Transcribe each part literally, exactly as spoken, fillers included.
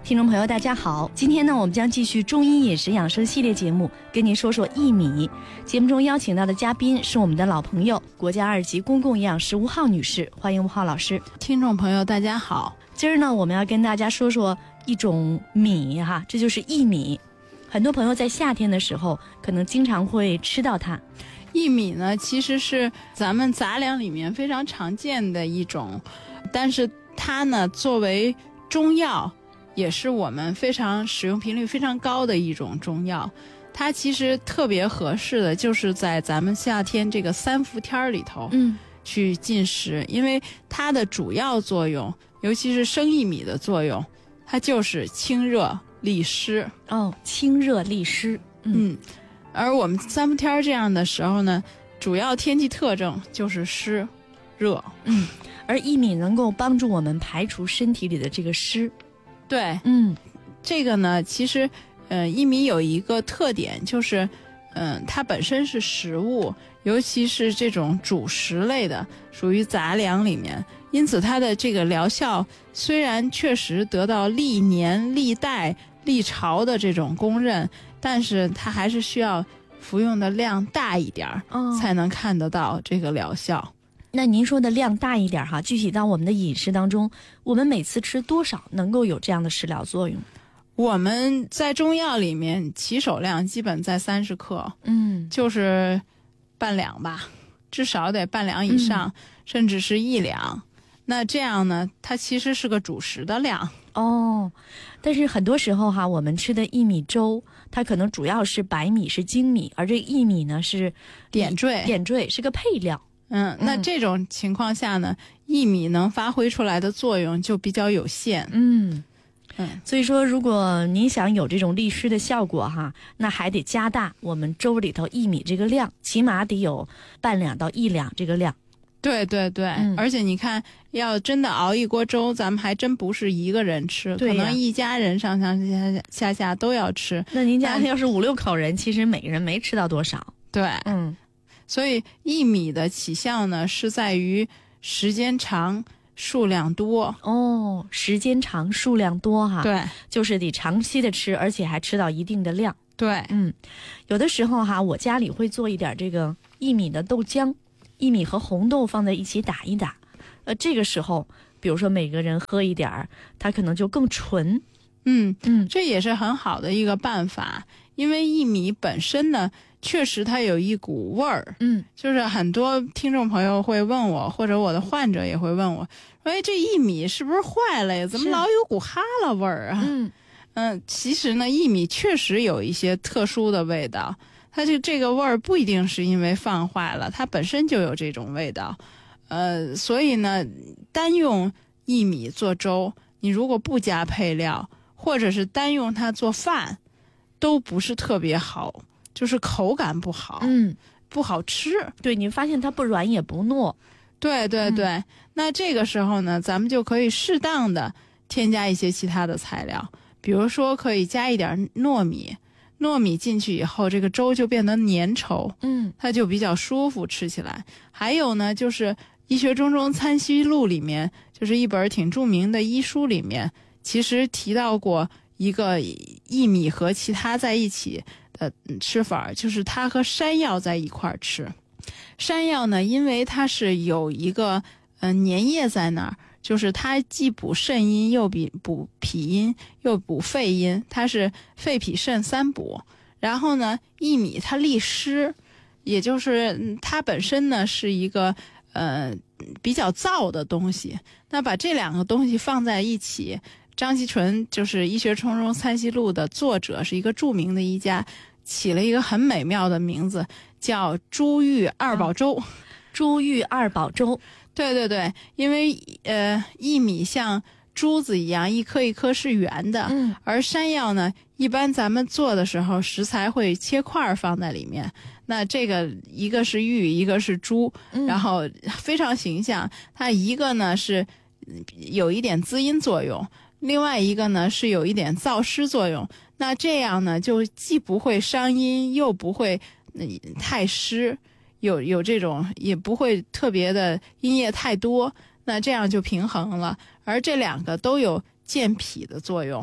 听众朋友大家好，今天呢我们将继续中医饮食养生系列节目，跟您说说薏米。节目中邀请到的嘉宾是我们的老朋友，国家二级公共营养师吴浩女士，欢迎吴浩老师。 听众朋友大家好， 今儿呢我们要跟大家说说一种米哈，这就是薏米。很多朋友在夏天的时候可能经常会吃到它。 薏米呢其实是咱们杂粮里面非常常见的一种，但是它呢作为中药也是我们非常使用频率非常高的一种中药。它其实特别合适的就是在咱们夏天这个三伏天里头嗯去进食，因为它的主要作用，尤其是生薏米的作用，它就是清热利湿。 哦，清热利湿。 嗯, 嗯而我们三伏天这样的时候呢，主要天气特征就是湿热。 嗯，而薏米能够帮助我们排除身体里的这个湿。 对， 嗯， 这个呢其实呃薏米有一个特点，就是嗯、呃、它本身是食物，尤其是这种主食类的，属于杂粮里面，因此它的这个疗效虽然确实得到历年历代历朝的这种公认，但是它还是需要服用的量大一点、哦、才能看得到这个疗效。 那您说的量大一点哈，具体到我们的饮食当中，我们每次吃多少能够有这样的食疗作用？ 我们在中药里面起手量基本在三十克，嗯，就是半两吧，至少得半两以上、嗯、甚至是一两。那这样呢它其实是个主食的量哦。但是很多时候哈，我们吃的薏米粥它可能主要是白米是精米，而这薏米呢是点缀， 点缀是个配料。 嗯，那这种情况下呢、嗯、薏米能发挥出来的作用就比较有限。 嗯嗯，所以说如果您想有这种利湿的效果哈，那还得加大我们粥里头薏米这个量，起码得有半两到一两这个量。 对对对、嗯、而且你看要真的熬一锅粥，咱们还真不是一个人吃，可能一家人上上下下下都要吃。 那您家要是五六口人，其实每个人没吃到多少。 对，嗯，所以薏米的起效呢是在于时间长数量多。 哦，时间长数量多哈。 对， 就是得长期的吃，而且还吃到一定的量。 对， 嗯，有的时候哈，我家里会做一点这个薏米的豆浆，薏米和红豆放在一起打一打，呃，这个时候比如说每个人喝一点儿，它可能就更纯。 嗯嗯，这也是很好的一个办法，因为薏米本身呢确实它有一股味儿。嗯，就是很多听众朋友会问我，或者我的患者也会问我，哎，这薏米是不是坏了呀？怎么老有股哈喇味儿啊？嗯嗯，其实呢薏米确实有一些特殊的味道，它就这个味儿不一定是因为放坏了，它本身就有这种味道。呃，所以呢单用薏米做粥，你如果不加配料，或者是单用它做饭，都不是特别好，就是口感不好，嗯，不好吃。 对，你发现它不软也不糯。 对对对、嗯、那这个时候呢咱们就可以适当的添加一些其他的材料，比如说可以加一点糯米，糯米进去以后，这个粥就变得粘稠，嗯，它就比较舒服吃起来。还有呢就是《医学中中参析录》里面，就是一本挺著名的医书里面，其实提到过一个薏米和其他在一起的吃法，就是它和山药在一块儿吃。山药呢因为它是有一个呃粘液在那儿，就是它既补肾阴又比补脾阴又补肺阴，它是肺脾肾三补。然后呢薏米它利湿，也就是它本身呢是一个呃比较燥的东西，那把这两个东西放在一起，张锡纯就是《医学中中参析录》的作者，是一个著名的医家，起了一个很美妙的名字，叫珠玉二宝粥。 珠玉二宝粥， 对对对，因为呃薏米像珠子一样，一颗一颗是圆的，嗯，而山药呢一般咱们做的时候食材会切块放在里面，那这个一个是玉一个是珠、嗯、然后非常形象。它一个呢是有一点滋阴作用，另外一个呢是有一点燥湿作用，那这样呢就既不会伤阴又不会、呃、太湿，有有这种也不会特别的阴液太多，那这样就平衡了。而这两个都有健脾的作用，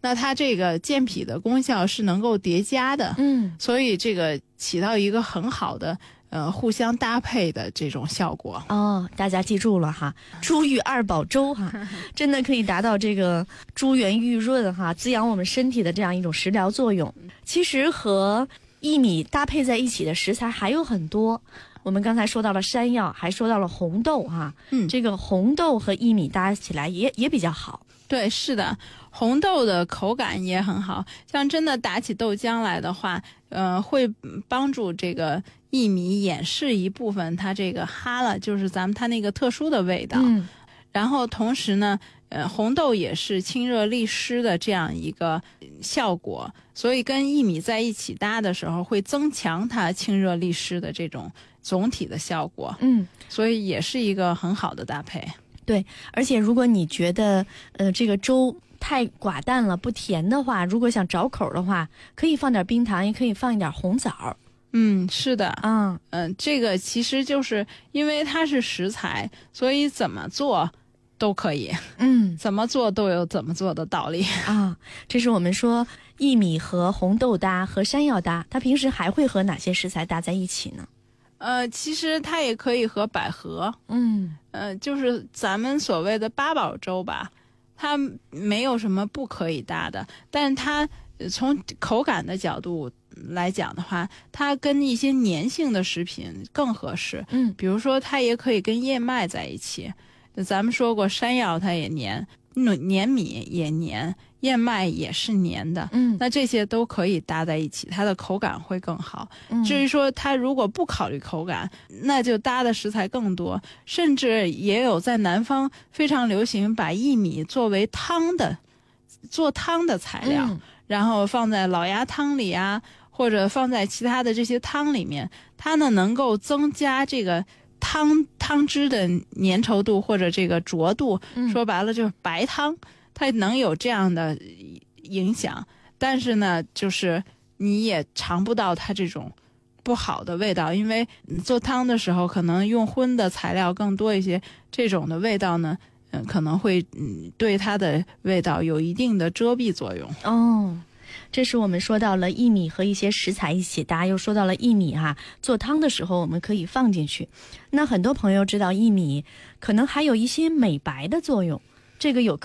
那它这个健脾的功效是能够叠加的， 嗯， 所以这个起到一个很好的呃互相搭配的这种效果。 哦，大家记住了哈，珠玉二宝粥哈，真的可以达到这个珠圆玉润哈，滋养我们身体的这样一种食疗作用。其实和薏米搭配在一起的食材还有很多，我们刚才说到了山药，还说到了红豆哈， 嗯， 这个红豆和薏米搭起来也也比较好。 对，是的，红豆的口感也很好，像真的打起豆浆来的话，呃，会帮助这个薏米掩饰一部分它这个哈了，就是咱们它那个特殊的味道。 嗯， 然后同时呢，呃，红豆也是清热利湿的这样一个效果，所以跟薏米在一起搭的时候，会增强它清热利湿的这种总体的效果。 嗯， 所以也是一个很好的搭配。 对，而且如果你觉得呃这个粥太寡淡了不甜的话，如果想找口的话，可以放点冰糖，也可以放一点红枣。 嗯，是的， 嗯嗯、呃，这个其实就是因为它是食材，所以怎么做都可以， 嗯怎么做都有怎么做的道理。 啊，这是我们说薏米和红豆搭，和山药搭，它平时还会和哪些食材搭在一起呢？ 呃，其实它也可以和百合， 嗯呃，就是咱们所谓的八宝粥吧，它没有什么不可以搭的，但是它呃从口感的角度来讲的话，它跟一些粘性的食品更合适。 嗯比如说，它也可以跟燕麦在一起。咱们说过，山药它也粘，粘米也粘，燕麦也是粘的。 嗯， 那这些都可以搭在一起，它的口感会更好。 嗯至于说它如果不考虑口感，那就搭的食材更多，甚至也有在南方非常流行把薏米作为汤的做汤的材料， 嗯然后放在老鸭汤里啊，或者放在其他的这些汤里面，它呢能够增加这个汤汤汁的粘稠度或者这个浊度， 嗯说白了就是白汤，它能有这样的影响。但是呢，就是你也尝不到它这种不好的味道，因为做汤的时候可能用荤的材料更多一些，这种的味道呢，嗯，可能会嗯对它的味道有一定的遮蔽作用。 哦，这是我们说到了薏米和一些食材一起搭，又说到了薏米哈，做汤的时候我们可以放进去。那很多朋友知道薏米可能还有一些美白的作用，这个有